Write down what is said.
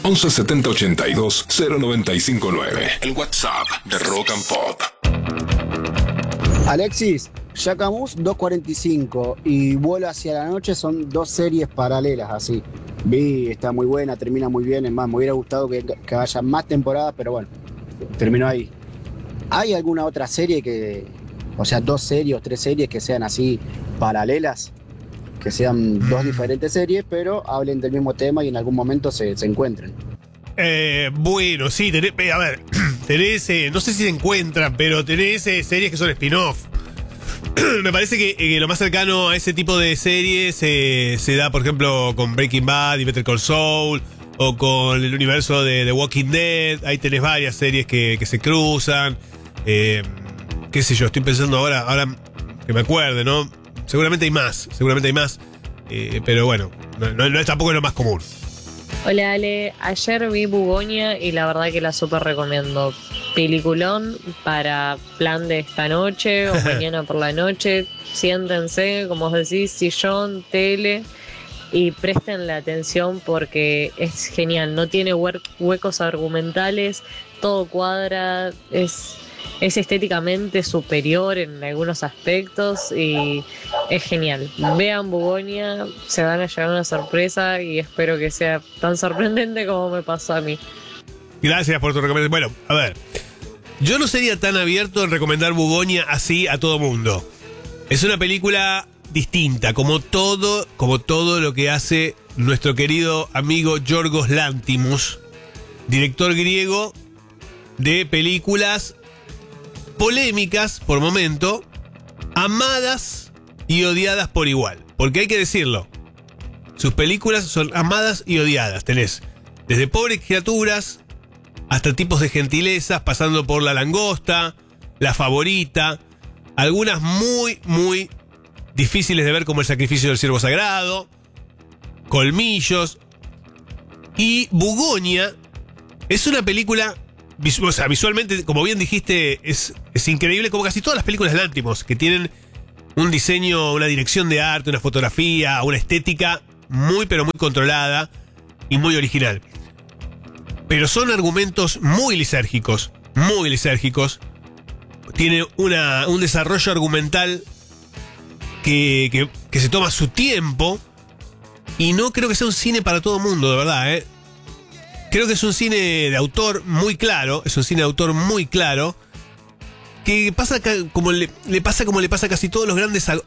11 70 82 0959. El WhatsApp de Rock and Pop. Alexis, Jacquemus 2.45 y Vuelo hacia la noche son dos series paralelas así. Vi, está muy buena, termina muy bien, es más, me hubiera gustado que haya más temporadas, pero bueno, terminó ahí. ¿Hay alguna otra serie o sea, dos series o tres series que sean así paralelas? Que sean dos diferentes series, pero hablen del mismo tema y en algún momento se encuentren. Bueno, sí, tenés, a ver, tenés, no sé si se encuentran, pero tenés series que son spin-off. Me parece que lo más cercano a ese tipo de series se da, por ejemplo, con Breaking Bad y Better Call Saul, o con el universo de The Walking Dead. Ahí tenés varias series que se cruzan. Qué sé yo, estoy pensando ahora que me acuerde, ¿no? Seguramente hay más. Pero bueno, no es tampoco lo más común. Hola Ale, ayer vi Bugonia y la verdad que la súper recomiendo. Peliculón para plan de esta noche o mañana por la noche. Siéntense, como os decís, sillón, tele y presten la atención porque es genial. No tiene huecos argumentales, todo cuadra, es estéticamente superior en algunos aspectos y es genial. Vean Bugonia, se van a llevar una sorpresa y espero que sea tan sorprendente como me pasó a mí. Gracias por tu recomendación. Bueno, a ver, yo no sería tan abierto en recomendar Bugonia así a todo mundo. Es una película distinta, como todo lo que hace nuestro querido amigo Yorgos Lanthimos, director griego de películas polémicas por momento, amadas y odiadas por igual. Porque hay que decirlo, sus películas son amadas y odiadas. Tenés desde Pobres Criaturas hasta Tipos de Gentilezas, pasando por La Langosta, La Favorita, algunas muy, muy difíciles de ver como El Sacrificio del Ciervo Sagrado, Colmillos. Y Bugonia es una película, o sea, visualmente, como bien dijiste, es increíble, como casi todas las películas de Lanthimos, que tienen un diseño, una dirección de arte, una fotografía, una estética muy pero muy controlada y muy original. Pero son argumentos muy lisérgicos. Tiene un desarrollo argumental que se toma su tiempo. Y no creo que sea un cine para todo el mundo, de verdad, ¿eh? Creo que es un cine de autor muy claro. Que pasa como le pasa a casi todos los grandes